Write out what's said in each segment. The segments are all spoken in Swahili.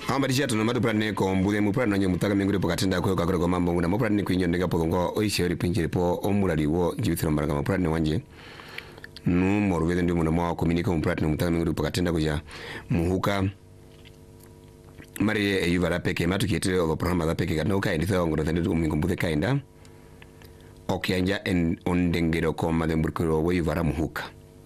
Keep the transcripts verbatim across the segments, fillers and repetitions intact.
Amba disha tuna matu prane ko mbude mu prane nyo mutaka mingure po katenda ko kakoro ko mambo nguna mu prane ku nyo ndega po ngo oisheri pinjiri po omulali wo jibithiro mbaranga mu prane wanje nu morwede ndi muna mwa komunika mu prane mutaka mingure po katenda kuja muhuka mari eyuvara peke matu kietele o programa da peke kana ka nditha ngoro tende ku mbude kainda okyanja en ondengero ko made mburkiro wo yuvara muhuka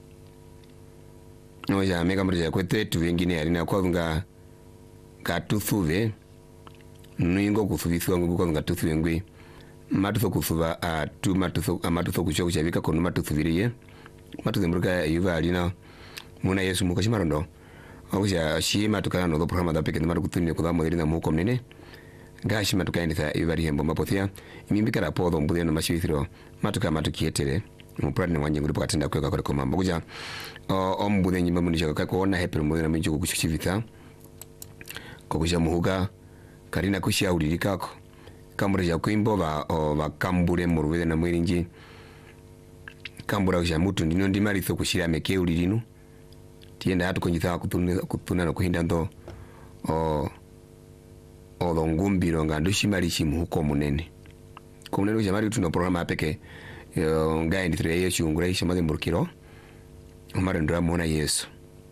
no ya mega mrija kwete tu wengine alina kwa nga katuthuve nuingo kuthuvithwa ngo kwa nga tuthuve ngwi matutho kuthuva a tu matutho amatutho kucho kuchavika kono matuthuviriye matutho mruka yuva alina muna Yesu muko shimarondo akuja shima tukana no programa da peke mara kuthuni ko damo dirina muko mnene gashi matuka nditha yuva rihembo mapothia imimbikara podho mbudhe no mashithiro matuka matukietere muprane wanje nguri pakatenda kweka kore komamba kuja ombudhe nyimba munisha kakona hepero mbudhe na minjo kuchivitha kokuja muhuga karina kushia ulirikako kambura ja kuimbo ba o ba kambure murwede na mwirinji kambura kuja mutu ndino ndimaritho kushira meke ulirinu tienda hatu konjitha kutuna kutuna no kuhinda ndo o o longumbiro ngandushi marishi muhuko munene komunene jamari tuna programa peke ngai ndithire Yesu nguraisha made murkiro umare ndra mona Yesu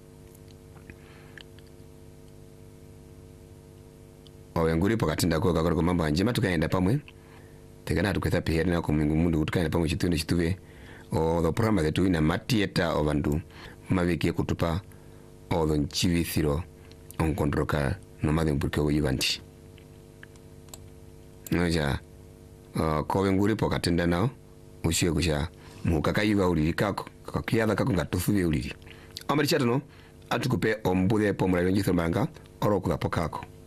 owe nguri pakatenda ko kakoro mambo anje matukaenda pamwe tekana tuketha piheri na kumingu mundu tukaenda pamwe chitunde chituve o the programa zetu ina matieta obandu mabeke kutupa o the chivithiro onkondroka no made murkiro yivanti noja ko nguri pakatenda nao ushie kusha mukaka yiva uliri kako kakiyada kako ngatuthuve uliri amari chatono atukupe ombudhe pomula yonjithiro mbanga oro kula pokako